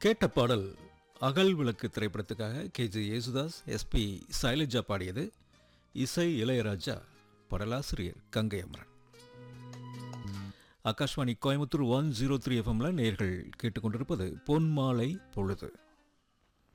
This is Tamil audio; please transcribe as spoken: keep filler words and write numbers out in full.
கேட்ட பாடல் அகல் விளக்கு திரைப்படத்துக்காக K J Yesudas, SP Shailaja பாடியது. இசை இளையராஜா, பாடலாசிரியர் Ganga Amaran. Akashvani Coimbatore one zero three எஃப்எம்ல நேர்கள் கேட்டுக்கொண்டிருப்பது பொன்மாலை பொழுது.